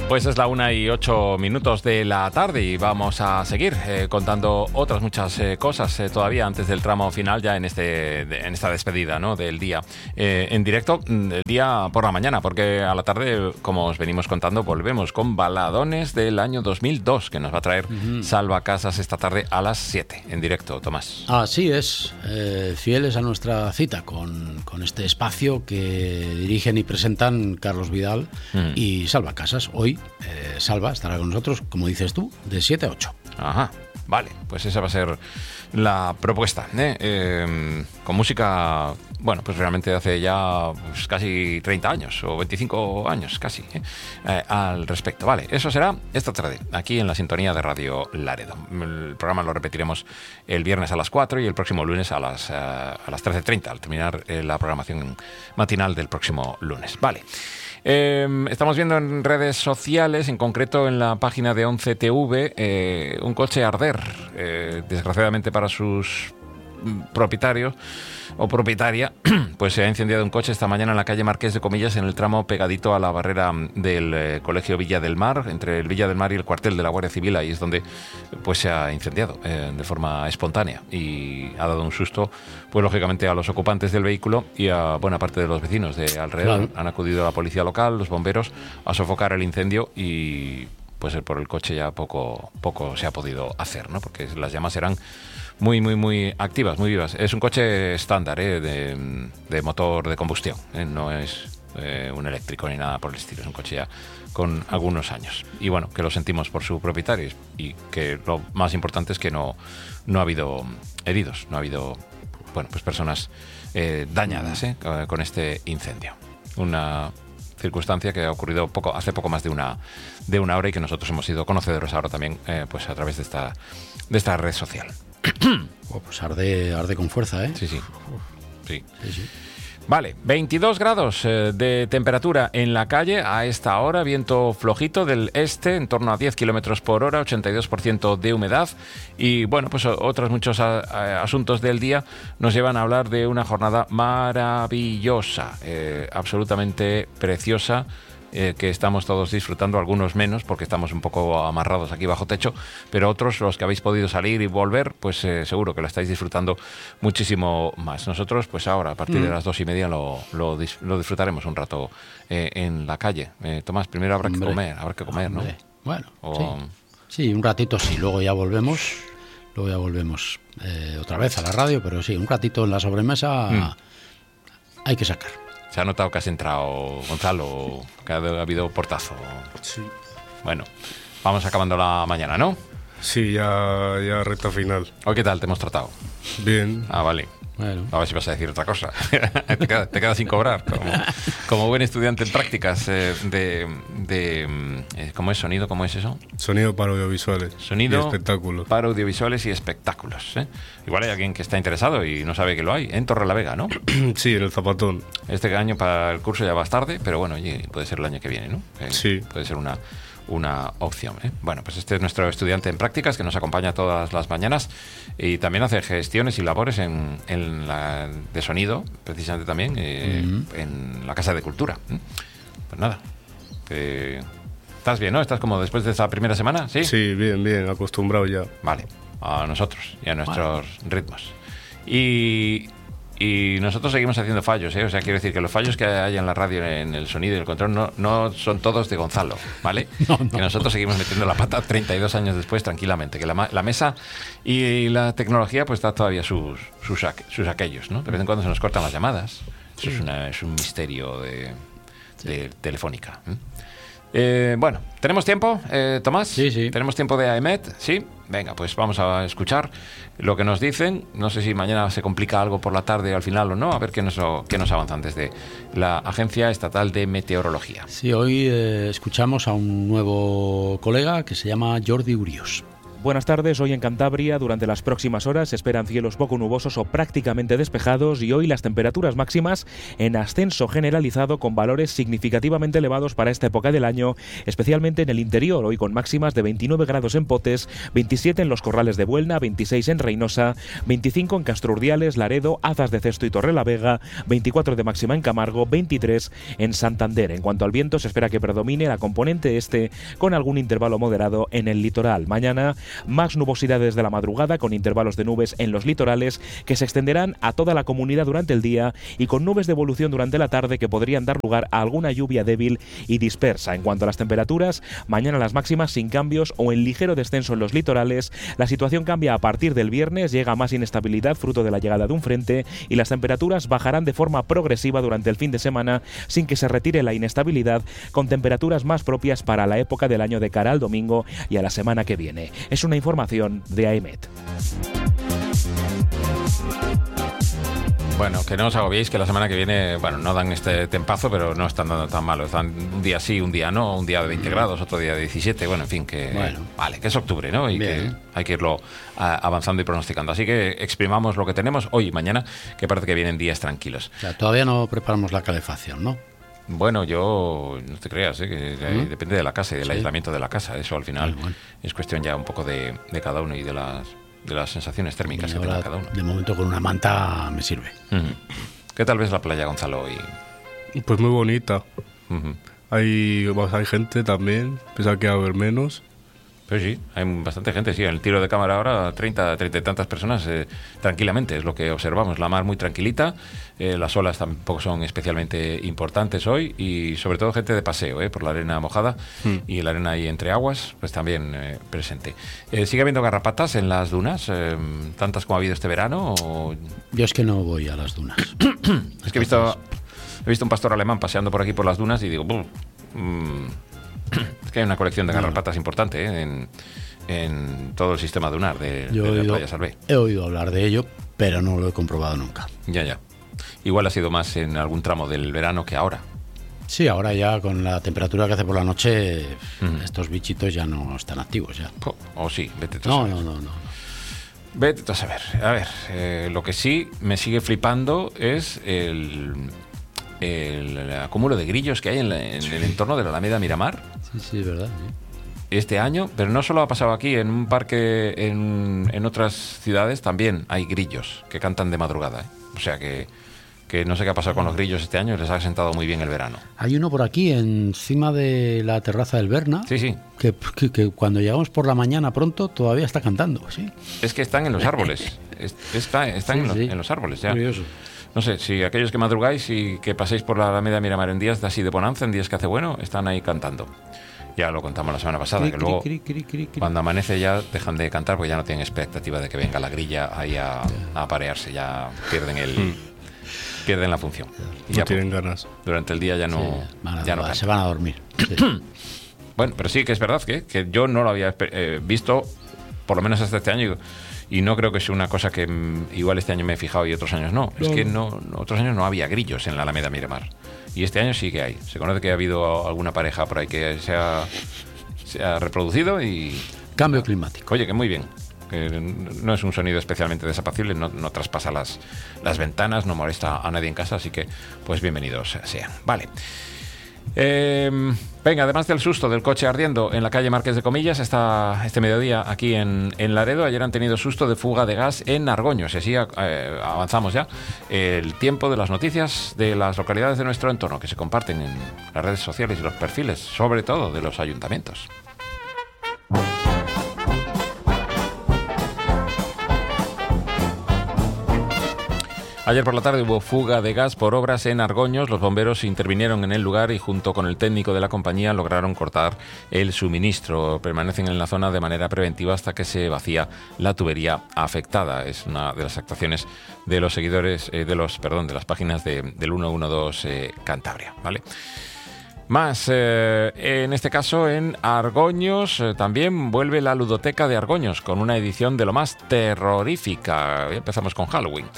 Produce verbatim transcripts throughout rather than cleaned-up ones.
Pues es la una y ocho minutos de la tarde y vamos a seguir eh, contando otras muchas eh, cosas eh, todavía antes del tramo final, ya en este de, en esta despedida, ¿no?, del día eh, en directo, el día por la mañana, porque a la tarde, como os venimos contando, volvemos con baladones del año dos mil dos, que nos va a traer uh-huh. Salva Casas esta tarde a las siete, en directo, Tomás. Así es, eh, fieles a nuestra cita con, con este espacio que dirigen y presentan Carlos Vidal uh-huh. y Salva Casas. Hoy Eh, Salva estará con nosotros, como dices tú, de siete a ocho. Ajá, vale, pues esa va a ser la propuesta, ¿eh? Eh, con música, bueno, pues realmente hace ya pues, casi treinta años o veinticinco años casi ¿eh? Eh, al respecto. Vale, eso será esta tarde, aquí en la sintonía de Radio Laredo. El programa lo repetiremos el viernes a las cuatro y el próximo lunes a las, uh, a las trece treinta, al terminar eh, la programación matinal del próximo lunes. Vale. Eh, estamos viendo en redes sociales, en concreto en la página de once T V, eh, un coche arder, eh, desgraciadamente para sus propietarios o propietaria, pues se ha incendiado un coche esta mañana en la calle Marqués de Comillas, en el tramo pegadito a la barrera del eh, Colegio Villa del Mar, entre el Villa del Mar y el cuartel de la Guardia Civil. Ahí es donde pues se ha incendiado eh, de forma espontánea y ha dado un susto, pues lógicamente a los ocupantes del vehículo y a buena parte de los vecinos de alrededor. Claro. Han acudido la policía local, los bomberos, a sofocar el incendio y pues por el coche ya poco, poco se ha podido hacer, ¿no?, porque las llamas eran muy, muy, muy activas, muy vivas. Es un coche estándar, ¿eh?, de, de motor de combustión, ¿eh? No es eh, un eléctrico ni nada por el estilo. Es un coche ya con algunos años. Y bueno, que lo sentimos por su propietario y que lo más importante es que no, no ha habido heridos, no ha habido, bueno, pues personas eh, dañadas ¿eh? con este incendio. Una circunstancia que ha ocurrido poco, hace poco más de una, de una hora y que nosotros hemos sido conocedores ahora también eh, pues a través de esta, de esta red social. Oh, pues arde, arde con fuerza, ¿eh? Sí, sí. Sí. Sí, sí. Vale, veintidós grados eh, de temperatura en la calle a esta hora, viento flojito del este, en torno a diez kilómetros por hora, ochenta y dos por ciento de humedad. Y bueno, pues otros muchos a, a, asuntos del día nos llevan a hablar de una jornada maravillosa, eh, absolutamente preciosa. Eh, que estamos todos disfrutando, algunos menos porque estamos un poco amarrados aquí bajo techo, pero otros, los que habéis podido salir y volver, pues eh, seguro que lo estáis disfrutando muchísimo más. Nosotros pues ahora a partir mm. de las dos y media lo, lo, dis- lo disfrutaremos un rato eh, en la calle. eh, Tomás, primero habrá Hombre. que comer, habrá que comer, Hombre. ¿no? Bueno, o... sí. sí, un ratito sí, luego ya volvemos, luego ya volvemos eh, otra vez a la radio, pero sí, un ratito en la sobremesa mm. hay que sacar. Se ha notado que has entrado, Gonzalo, que ha habido portazo. Sí. Bueno, vamos acabando la mañana, ¿no? Sí, ya, ya recta final. ¿Hoy qué tal te hemos tratado? Bien. Ah, vale. Bueno. A ver si vas a decir otra cosa. te, quedas, te quedas sin cobrar. Como, como buen estudiante en prácticas eh, de... de eh, ¿Cómo es sonido? ¿Cómo es eso? Sonido para audiovisuales. Sonido y espectáculos. Para audiovisuales y espectáculos. ¿eh? Igual hay alguien que está interesado y no sabe que lo hay. En Torrelavega, ¿no? Sí, en el Zapatón. Este año para el curso ya vas tarde, pero bueno, oye, puede ser el año que viene, ¿no? Eh, sí. Puede ser una... una opción, ¿eh? Bueno, pues este es nuestro estudiante en prácticas que nos acompaña todas las mañanas y también hace gestiones y labores en, en la, de sonido, precisamente también eh, uh-huh. en la Casa de Cultura. ¿eh? Pues nada, eh, estás bien, ¿no? ¿Estás como después de esta primera semana? Sí, sí, bien, bien, acostumbrado ya. Vale, a nosotros y a nuestros bueno. ritmos. Y... Y nosotros seguimos haciendo fallos, ¿eh? O sea, quiero decir que los fallos que hay en la radio, en el sonido y el control, no, no son todos de Gonzalo, ¿vale? No, no. Que nosotros seguimos metiendo la pata treinta y dos años después, tranquilamente. Que la, la mesa y la tecnología, pues da todavía sus, sus, sus aquellos, ¿no? De vez en cuando se nos cortan las llamadas. Eso es, una, es un misterio de, de sí. telefónica. ¿eh? Eh, bueno, ¿tenemos tiempo, eh, Tomás? Sí, sí. ¿Tenemos tiempo de A E M E T? Sí. Venga, pues vamos a escuchar lo que nos dicen. No sé si mañana se complica algo por la tarde al final o no. A ver qué nos, qué nos avanzan desde la Agencia Estatal de Meteorología. Sí, hoy eh, escuchamos a un nuevo colega que se llama Jordi Urios. Buenas tardes. Hoy en Cantabria, durante las próximas horas, se esperan cielos poco nubosos o prácticamente despejados y hoy las temperaturas máximas en ascenso generalizado con valores significativamente elevados para esta época del año, especialmente en el interior, hoy con máximas de veintinueve grados en Potes, veintisiete en los Corrales de Buelna, veintiséis en Reynosa, veinticinco en Castrurdiales, Laredo, Azas de Cesto y Torrelavega, veinticuatro de máxima en Camargo, veintitrés en Santander. En cuanto al viento, se espera que predomine la componente este con algún intervalo moderado en el litoral. Mañana, más nubosidad desde la madrugada, con intervalos de nubes en los litorales que se extenderán a toda la comunidad durante el día y con nubes de evolución durante la tarde que podrían dar lugar a alguna lluvia débil y dispersa. En cuanto a las temperaturas, mañana las máximas sin cambios o en ligero descenso en los litorales. La situación cambia a partir del viernes, llega más inestabilidad fruto de la llegada de un frente y las temperaturas bajarán de forma progresiva durante el fin de semana sin que se retire la inestabilidad, con temperaturas más propias para la época del año de cara al domingo y a la semana que viene. Es una información de A E M E T. Bueno, que no os agobiéis, que la semana que viene, bueno, no dan este tempazo, pero no están dando tan malo. Están un día sí, un día no, un día de veinte grados, otro día de diecisiete, bueno, en fin, que bueno. Vale, que es octubre, ¿no? Y Bien. que hay que irlo a, avanzando y pronosticando. Así que exprimamos lo que tenemos hoy y mañana, que parece que vienen días tranquilos. O sea, todavía no preparamos la calefacción, ¿no? Bueno, yo no te creas, ¿eh? que ¿Mm? depende de la casa y del Sí. aislamiento de la casa. Eso al final Bueno, bueno. es cuestión ya un poco de, de cada uno y de las, de las sensaciones térmicas Y que tenga ahora, cada uno. de momento con una manta me sirve. Ujú. ¿Qué tal ves la playa, Gonzalo? Y, Pues muy bonita. ujú. Hay, pues, hay gente también, pensaba que iba a haber menos. Pues sí, hay bastante gente, sí. En el tiro de cámara ahora, treinta, treinta y tantas personas, eh, tranquilamente, es lo que observamos. La mar muy tranquilita, eh, las olas tampoco son especialmente importantes hoy y sobre todo gente de paseo, eh, por la arena mojada Mm. y la arena ahí entre aguas, pues también eh, presente. Eh, ¿Sigue habiendo garrapatas en las dunas? Eh, ¿Tantas como ha habido este verano? O... Yo es que no voy a las dunas. Es que he visto, he visto un pastor alemán paseando por aquí por las dunas y digo, "Buh, mm, es que hay una colección de garrapatas importante eh, en, en todo el sistema dunar de, Yo de he la oído, playa Salvé". he oído hablar de ello, pero no lo he comprobado nunca. Ya, ya. Igual ha sido más en algún tramo del verano que ahora. Sí, ahora ya con la temperatura que hace por la noche, Ujú. estos bichitos ya no están activos ya. Po, O sí, vete tú a No, saber. no, no, no. Vete tú a saber. A ver, eh, lo que sí me sigue flipando es el, el acúmulo de grillos que hay en, la- en el entorno de la Alameda Miramar Sí, sí, es verdad. sí. este año, pero no solo ha pasado aquí, en un parque en, en otras ciudades también hay grillos que cantan de madrugada. ¿eh? O sea que, que no sé qué ha pasado con los grillos este año, les ha sentado muy bien el verano. Hay uno por aquí, encima de la terraza del Berna, Sí, sí, que, que- que cuando llegamos por la mañana pronto todavía está cantando. ¿Sí? es que están en los árboles, Es- está, están Sí, en, los, sí. en los árboles ya. Curioso. No sé, si aquellos que madrugáis y que paséis por la Alameda Miramar en días de así de bonanza, en días que hace bueno, están ahí cantando. Ya lo contamos la semana pasada, Cri, que cri, luego cri, cri, cri, cri. cuando amanece ya dejan de cantar porque ya no tienen expectativa de que venga la grilla ahí a, a aparearse, ya pierden el pierden la función. Y No ya tienen ganas. durante el día ya no, Sí, van a- ya no se cantan. van a dormir. Sí. Bueno, pero sí que es verdad que, que yo no lo había eh, visto, por lo menos hasta este año, y no creo que sea una cosa que mm, igual este año me he fijado y otros años no. Es que no, no- otros años no había grillos en la Alameda Miramar. Y este año sí que hay. Se conoce que ha habido alguna pareja por ahí que se ha, se ha reproducido y... Cambio climático. Oye, que muy bien. Que no es un sonido especialmente desapacible, no, no traspasa las, las ventanas, no molesta a nadie en casa, así que pues bienvenidos sean. Vale. Eh, venga, además del susto del coche ardiendo en la calle Marqués de Comillas, está este mediodía aquí en, en Laredo. Ayer han tenido susto de fuga de gas en Argoños. Y así eh, avanzamos ya el tiempo de las noticias de las localidades de nuestro entorno que se comparten en las redes sociales y los perfiles, sobre todo de los ayuntamientos. Ayer por la tarde hubo fuga de gas por obras en Argoños. Los bomberos intervinieron en el lugar y junto con el técnico de la compañía lograron cortar el suministro. Permanecen en la zona de manera preventiva hasta que se vacía la tubería afectada. Es una de las actuaciones de los seguidores, eh, de los, perdón, de las páginas de, del ciento doce eh, Cantabria, ¿vale? Más, eh, en este caso en Argoños eh, también vuelve la ludoteca de Argoños con una edición de lo más terrorífica. Empezamos con Halloween.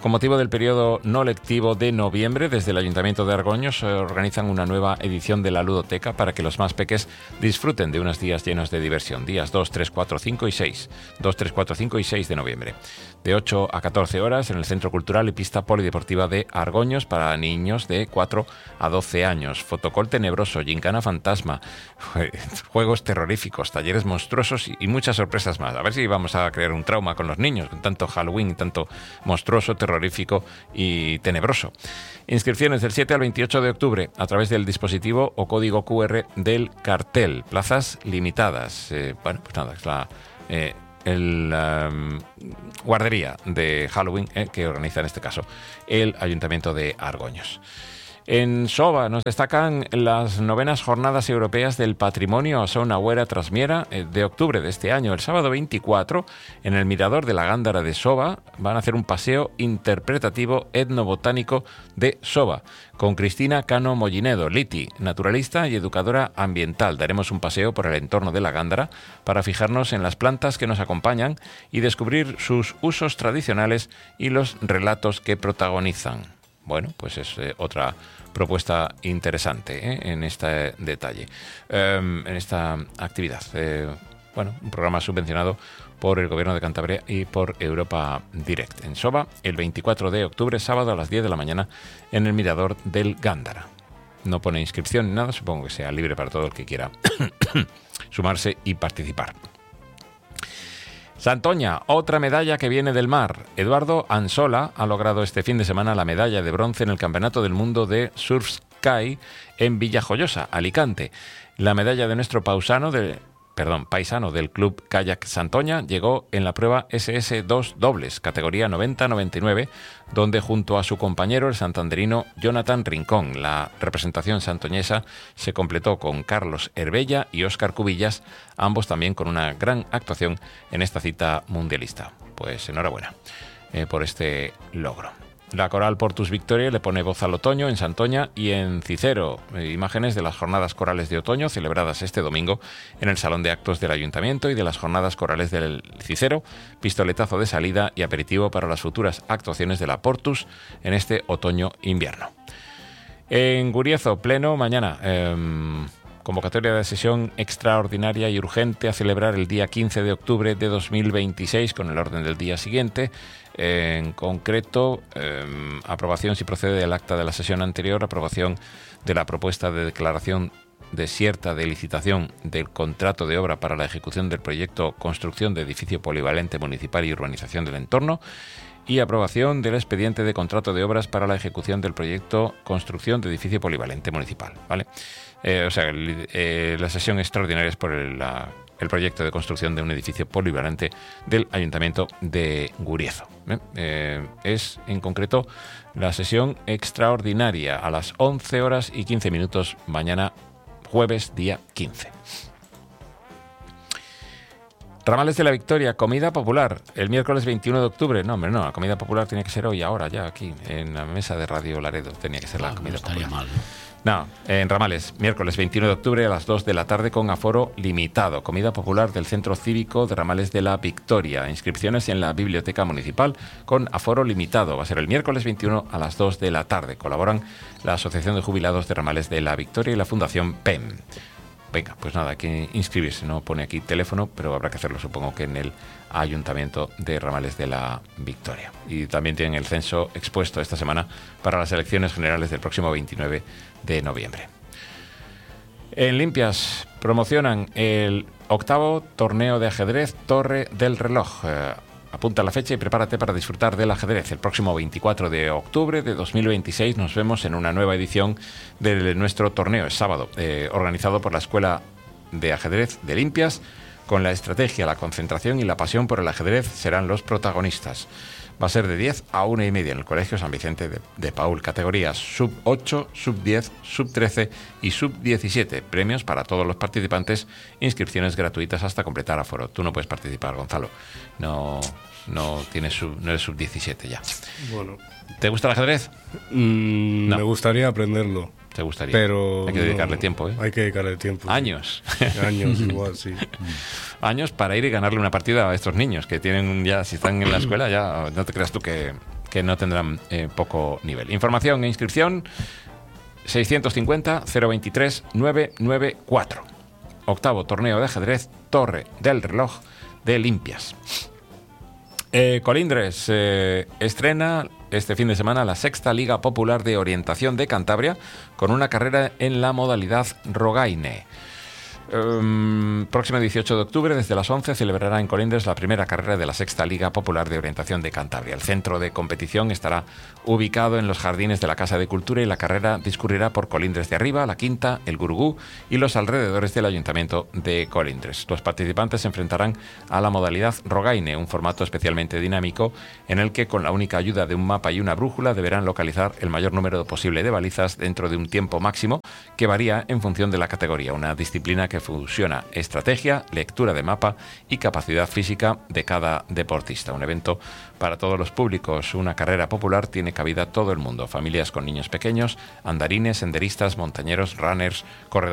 Con motivo del periodo no lectivo de noviembre, desde el Ayuntamiento de Argoños eh, organizan una nueva edición de la ludoteca para que los más peques disfruten de unos días llenos de diversión. Días dos, tres, cuatro, cinco y seis. dos, tres, cuatro, cinco y seis de noviembre. De ocho a catorce horas en el Centro Cultural y Pista Polideportiva de Argoños para niños de cuatro a doce años. Fotocol tenebroso, gincana fantasma, juegos terroríficos, talleres monstruosos y muchas sorpresas más. A ver si vamos a crear un trauma con los niños, con tanto Halloween y tanto monstruoso, terrorífico y tenebroso. Inscripciones del siete al veintiocho de octubre a través del dispositivo o código cu erre del cartel. Plazas limitadas. Eh, bueno, pues nada, es la... Eh, el um, guardería de Halloween eh, que organiza en este caso el Ayuntamiento de Argoños. En Soba nos destacan las novenas Jornadas Europeas del Patrimonio Asona Huera Trasmiera de octubre de este año. El sábado veinticuatro, en el Mirador de la Gándara de Soba, van a hacer un paseo interpretativo etnobotánico de Soba, con Cristina Cano Mollinedo, Liti, naturalista y educadora ambiental. Daremos un paseo por el entorno de la Gándara para fijarnos en las plantas que nos acompañan y descubrir sus usos tradicionales y los relatos que protagonizan. Bueno, pues es eh, otra propuesta interesante ¿eh? en este detalle, eh, en esta actividad. Eh, bueno, un programa subvencionado por el Gobierno de Cantabria y por Europa Direct. En Soba, el veinticuatro de octubre, sábado a las diez de la mañana, en el Mirador del Gándara. No pone inscripción ni nada, supongo que sea libre para todo el que quiera sumarse y participar. Santoña, otra medalla que viene del mar. Eduardo Ansola ha logrado este fin de semana la medalla de bronce en el Campeonato del Mundo de Surf Sky en Villajoyosa, Alicante. La medalla de nuestro pausano de, perdón, paisano del Club Kayak Santoña llegó en la prueba ese ese dos dobles, categoría noventa noventa y nueve, donde junto a su compañero el santanderino Jonathan Rincón, la representación santoñesa se completó con Carlos Herbella y Óscar Cubillas, ambos también con una gran actuación en esta cita mundialista. Pues enhorabuena eh, por este logro. La coral Portus Victoria le pone voz al otoño en Santoña y en Cicero. Eh, imágenes de las jornadas corales de otoño celebradas este domingo en el Salón de Actos del Ayuntamiento y de las jornadas corales del Cicero. Pistoletazo de salida y aperitivo para las futuras actuaciones de la Portus en este otoño-invierno. En Guriezo, pleno mañana. Eh, Convocatoria de sesión extraordinaria y urgente a celebrar el día quince de octubre de dos mil veintiséis con el orden del día siguiente. En concreto, eh, aprobación si procede del acta de la sesión anterior, aprobación de la propuesta de declaración desierta de licitación del contrato de obra para la ejecución del proyecto Construcción de Edificio Polivalente Municipal y Urbanización del Entorno y aprobación del expediente de contrato de obras para la ejecución del proyecto Construcción de Edificio Polivalente Municipal, ¿vale? Eh, o sea, el, eh, la sesión extraordinaria es por el, la, el proyecto de construcción de un edificio polivalente del Ayuntamiento de Guriezo. ¿eh? Eh, es, en concreto, la sesión extraordinaria a las once horas y quince minutos mañana, jueves, día quince. Ramales de la Victoria, comida popular, el miércoles veintiuno de octubre. No, hombre, no, la comida popular tiene que ser hoy, ahora, ya, aquí, en la mesa de Radio Laredo, tenía que ser la Ah, comida no estaría popular. mal, ¿no? No, en Ramales, miércoles veintiuno de octubre a las dos de la tarde con aforo limitado. Comida popular del Centro Cívico de Ramales de la Victoria. Inscripciones en la Biblioteca Municipal con aforo limitado. Va a ser el miércoles veintiuno a las dos de la tarde. Colaboran la Asociación de Jubilados de Ramales de la Victoria y la Fundación P E M. Venga, pues nada, hay que inscribirse. No pone aquí teléfono, pero habrá que hacerlo, supongo que en el Ayuntamiento de Ramales de la Victoria. Y también tienen el censo expuesto esta semana para las elecciones generales del próximo veintinueve de noviembre. En Limpias promocionan el octavo torneo de ajedrez Torre del Reloj. Eh, apunta la fecha y prepárate para disfrutar del ajedrez. El próximo veinticuatro de octubre de dos mil veintiséis nos vemos en una nueva edición de nuestro torneo. Es sábado, eh, organizado por la Escuela de Ajedrez de Limpias. Con la estrategia, la concentración y la pasión por el ajedrez serán los protagonistas. Va a ser de diez a una y media en el Colegio San Vicente de, de Paúl. Categorías sub ocho, sub diez, sub trece y sub diecisiete. Premios para todos los participantes. Inscripciones gratuitas hasta completar aforo. Tú no puedes participar, Gonzalo. No, no, tienes sub, no eres sub diecisiete ya. Bueno. ¿Te gusta el ajedrez? Mm, No. Me gustaría aprenderlo. Te gustaría. Pero Hay que dedicarle no, tiempo, ¿eh? Hay que dedicarle tiempo. Años. Sí. Años, igual, sí. Años para ir y ganarle una partida a estos niños que tienen ya, si están en la escuela, ya no te creas tú que, que no tendrán eh, poco nivel. Información e inscripción seiscientos cincuenta cero veintitrés novecientos noventa y cuatro. Octavo torneo de ajedrez Torre del Reloj de Limpias. Eh, Colindres eh, estrena este fin de semana la sexta Liga Popular de Orientación de Cantabria con una carrera en la modalidad Rogaine. Um, próximo dieciocho de octubre, desde las once, celebrará en Colindres la primera carrera de la Sexta Liga Popular de Orientación de Cantabria. El centro de competición estará ubicado en los jardines de la Casa de Cultura y la carrera discurrirá por Colindres de Arriba, La Quinta, El Gurugú y los alrededores del Ayuntamiento de Colindres. Los participantes se enfrentarán a la modalidad Rogaine, un formato especialmente dinámico en el que, con la única ayuda de un mapa y una brújula, deberán localizar el mayor número posible de balizas dentro de un tiempo máximo que varía en función de la categoría, una disciplina que que fusiona estrategia, lectura de mapa y capacidad física de cada deportista. Un evento para todos los públicos, una carrera popular tiene cabida todo el mundo, familias con niños pequeños, andarines, senderistas, montañeros, runners, corredores